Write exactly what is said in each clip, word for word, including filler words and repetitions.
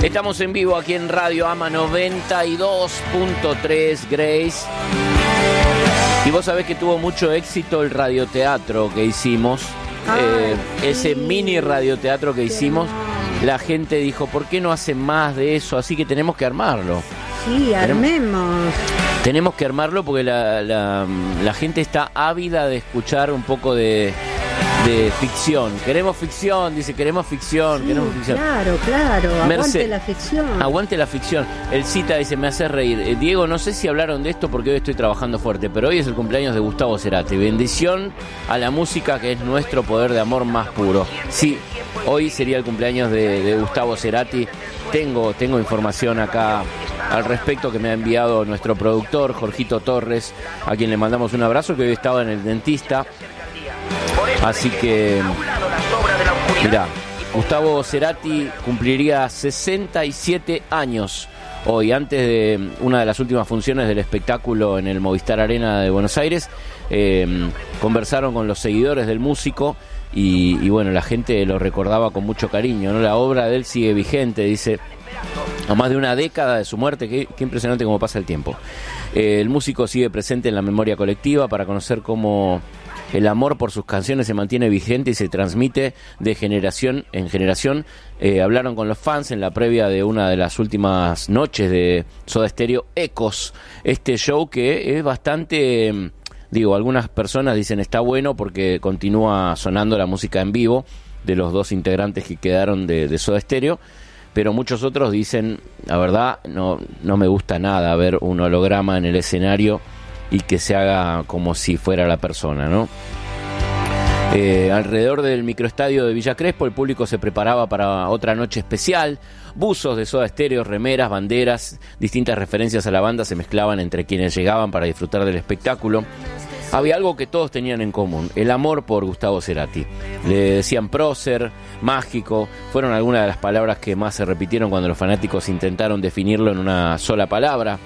Estamos en vivo aquí en Radio Ama noventa y dos punto tres, Grace. Y vos sabés que tuvo mucho éxito el radioteatro que hicimos. Ay, eh, sí. Ese mini radioteatro que Qué hicimos. hermoso. La gente dijo, ¿por qué no hacen más de eso? Así que tenemos que armarlo. Sí, armemos. Tenemos que armarlo porque la, la, la gente está ávida de escuchar un poco de, de ficción. Queremos ficción, dice, queremos ficción, Sí, queremos ficción. claro, claro. Aguante Merce- la ficción. Aguante la ficción. El Cita dice, me hace reír. Eh, Diego, no sé si hablaron de esto porque hoy estoy trabajando fuerte, pero hoy es el cumpleaños de Gustavo Cerati. Bendición a la música, que es nuestro poder de amor más puro. Sí, hoy sería el cumpleaños de, de Gustavo Cerati. Tengo, tengo información acá al respecto que me ha enviado nuestro productor, Jorgito Torres, a quien le mandamos un abrazo, que hoy estaba en el dentista. Así que, mirá, Gustavo Cerati cumpliría sesenta y siete años hoy, antes de una de las últimas funciones del espectáculo en el Movistar Arena de Buenos Aires. Eh, conversaron con los seguidores del músico y, y bueno, la gente lo recordaba con mucho cariño, ¿no? La obra de él sigue vigente, dice, a más de una década de su muerte. Qué, qué impresionante cómo pasa el tiempo. Eh, el músico sigue presente en la memoria colectiva para conocer cómo el amor por sus canciones se mantiene vigente y se transmite de generación en generación. Eh, hablaron con los fans en la previa de una de las últimas noches de Soda Stereo, Ecos, este show que es bastante, digo, algunas personas dicen está bueno porque continúa sonando la música en vivo de los dos integrantes que quedaron de, de Soda Stereo, pero muchos otros dicen, la verdad, no, no me gusta nada ver un holograma en el escenario y que se haga como si fuera la persona, ¿no? Eh, alrededor del microestadio de Villa Crespo el público se preparaba para otra noche especial. Buzos de Soda Stereo, remeras, banderas, distintas referencias a la banda se mezclaban entre quienes llegaban para disfrutar del espectáculo. Había algo que todos tenían en común, el amor por Gustavo Cerati. Le decían prócer, mágico, fueron algunas de las palabras que más se repitieron cuando los fanáticos intentaron definirlo en una sola palabra.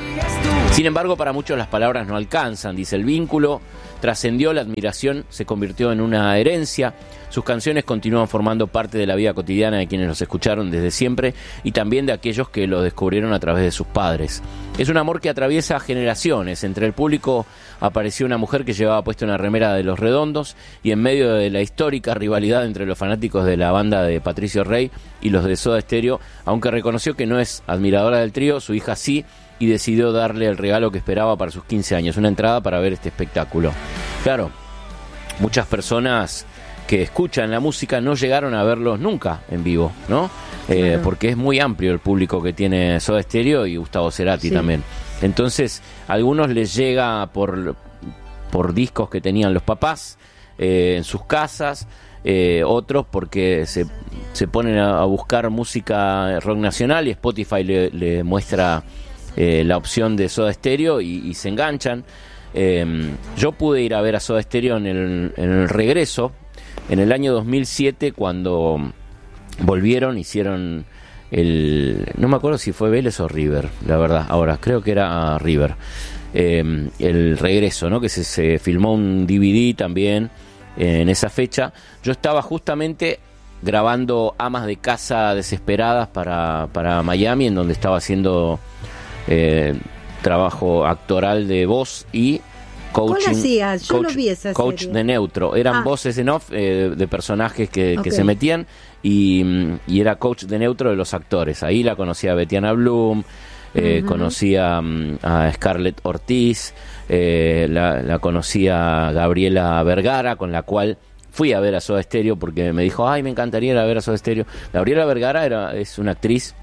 Sin embargo, para muchos las palabras no alcanzan, dice, el vínculo trascendió, la admiración se convirtió en una herencia. Sus canciones continúan formando parte de la vida cotidiana de quienes los escucharon desde siempre y también de aquellos que lo descubrieron a través de sus padres. Es un amor que atraviesa generaciones. Entre el público apareció una mujer que llevaba puesta una remera de Los Redondos y en medio de la histórica rivalidad entre los fanáticos de la banda de Patricio Rey y los de Soda Stereo, aunque reconoció que no es admiradora del trío, su hija sí, y decidió darle el regalo que esperaba para sus quince años, una entrada para ver este espectáculo. Claro, muchas personas que escuchan la música no llegaron a verlos nunca en vivo, ¿no? Eh, Claro. porque es muy amplio el público que tiene Soda Stereo y Gustavo Cerati Sí. también. Entonces, a algunos les llega por, por discos que tenían los papás eh, en sus casas, eh, otros porque se, se ponen a, a buscar música rock nacional y Spotify le, le muestra eh, la opción de Soda Stereo y, y se enganchan. Eh, yo pude ir a ver a Soda Stereo en el, en el regreso, en el año dos mil siete, cuando volvieron, hicieron el... No me acuerdo si fue Vélez o River, la verdad, ahora creo que era River. Eh, el regreso, ¿no? Que se, se filmó un D V D también eh, en esa fecha. Yo estaba justamente grabando Amas de Casa Desesperadas para, para Miami, en donde estaba haciendo eh, trabajo actoral de voz y coaching. ¿Cuál hacías? Yo coach, lo vi esa coach serie. de neutro. Eran Ah. voces en off eh, de personajes que, que Ok. se metían y, y era coach de neutro de los actores. Ahí la conocía a Betiana Bloom, eh, Ujú. conocía um, a Scarlett Ortiz, eh, la, la conocía a Gabriela Vergara, con la cual fui a ver a Soda Stereo porque me dijo, ay, me encantaría ir a ver a Soda Stereo. Gabriela Vergara era, es una actriz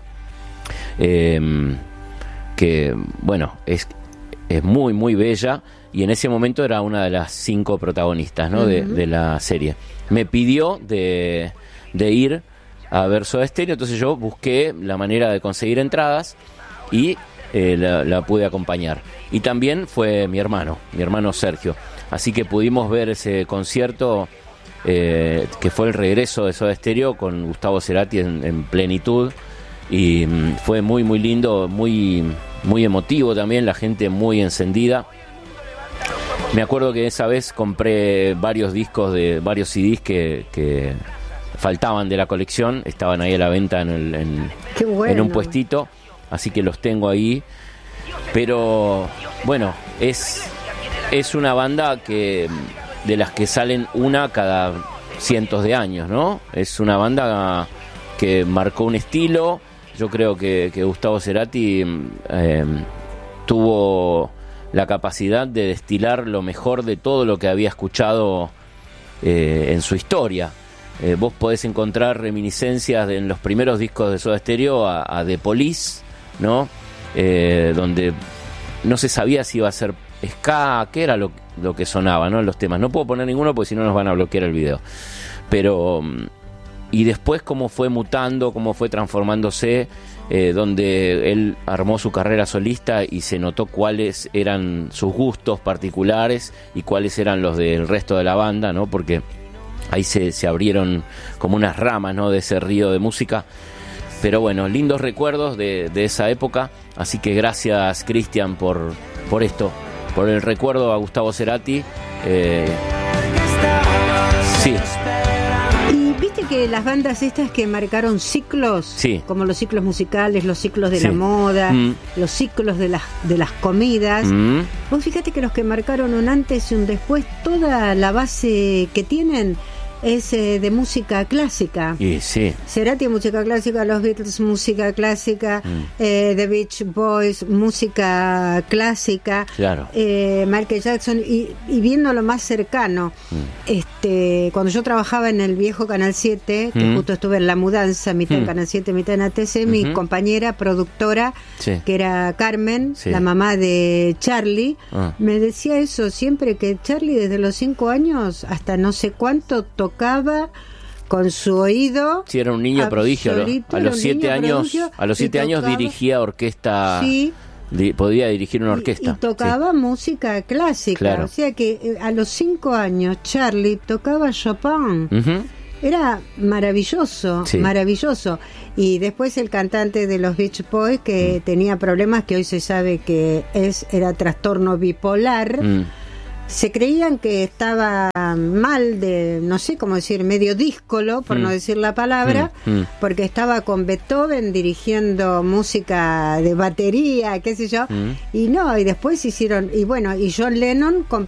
eh, que, bueno, es, es muy, muy bella y en ese momento era una de las cinco protagonistas, ¿no? de, Ujú. de la serie. Me pidió de, de ir a ver Soda Stereo, entonces yo busqué la manera de conseguir entradas y eh, la, la pude acompañar. Y también fue mi hermano, mi hermano Sergio. Así que pudimos ver ese concierto eh, que fue el regreso de Soda Stereo con Gustavo Cerati en, en plenitud. Y mm, fue muy, muy lindo, muy, muy emotivo también, la gente muy encendida. Me acuerdo que esa vez compré varios discos de varios C Ds que, que, faltaban de la colección, estaban ahí a la venta en, el, en, Qué bueno. en un puestito, así que los tengo ahí. Pero bueno, es, es una banda que de las que salen una cada cientos de años, ¿no? Es una banda que marcó un estilo. Yo creo que, que Gustavo Cerati eh, tuvo la capacidad de destilar lo mejor de todo lo que había escuchado eh, en su historia. Eh, vos podés encontrar reminiscencias de, en los primeros discos de Soda Stereo a, a The Police, ¿no? Eh, donde no se sabía si iba a ser ska, qué era lo, lo que sonaba, ¿no? Los temas. No puedo poner ninguno porque si no nos van a bloquear el video. Pero... y después cómo fue mutando, cómo fue transformándose, eh, donde él armó su carrera solista y se notó cuáles eran sus gustos particulares y cuáles eran los del resto de la banda, ¿no? Porque ahí se, se abrieron como unas ramas, ¿no? De ese río de música. Pero bueno, lindos recuerdos de, de esa época, así que gracias, Cristian, por, por esto, por el recuerdo a Gustavo Cerati. Eh, sí. ¿Viste que las bandas estas que marcaron ciclos, sí, como los ciclos musicales, los ciclos de sí, la moda, mm. los ciclos de las de las comidas, mm. vos fíjate que los que marcaron un antes y un después, toda la base que tienen es eh, de música clásica. Y sí. Cerati, música clásica, los Beatles, música clásica, mm. eh, The Beach Boys, música clásica, claro. eh, Michael Jackson, y, y viendo lo más cercano, mm. este cuando yo trabajaba en el viejo Canal siete, que mm. justo estuve en la mudanza, mitad mm. en Canal siete, mitad en A T C, uh-huh. mi compañera productora, sí. que era Carmen, sí. la mamá de Charlie, uh. me decía eso siempre, que Charlie desde los cinco años hasta no sé cuánto tocaba tocaba con su oído. Sí, era un niño prodigio. A los siete años, a los siete años dirigía orquesta. Sí. Di, podía dirigir una orquesta. Y, y tocaba sí. música clásica. Claro. O sea que eh, a los cinco años Charlie tocaba Chopin. Uh-huh. Era maravilloso, sí. maravilloso. Y después el cantante de los Beach Boys, que mm. tenía problemas, que hoy se sabe que es era trastorno bipolar. Mm. Se creían que estaba mal de, no sé cómo decir, medio díscolo, por mm. no decir la palabra, mm. Mm. porque estaba con Beethoven dirigiendo música de batería, qué sé yo, mm. y no, y después hicieron, y bueno, y John Lennon con,